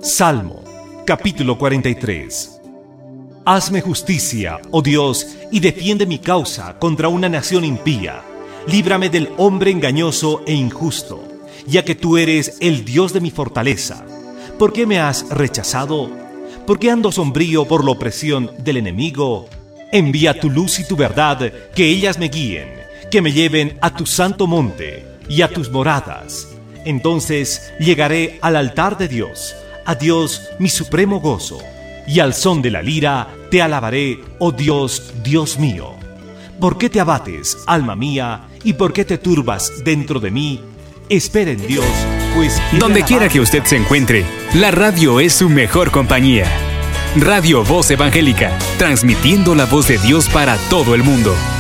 Salmo, capítulo 43. Hazme justicia, oh Dios, y defiende mi causa contra una nación impía. Líbrame del hombre engañoso e injusto, ya que tú eres el Dios de mi fortaleza. ¿Por qué me has rechazado? ¿Por qué ando sombrío por la opresión del enemigo? Envía tu luz y tu verdad, que ellas me guíen, que me lleven a tu santo monte y a tus moradas. Entonces llegaré al altar de Dios, a Dios mi supremo gozo, y al son de la lira te alabaré, oh Dios, Dios mío. ¿Por qué te abates, alma mía, y por qué te turbas dentro de mí? Espera en Dios, pues... Donde quiera que usted se encuentre, la radio es su mejor compañía. Radio Voz Evangélica, transmitiendo la voz de Dios para todo el mundo.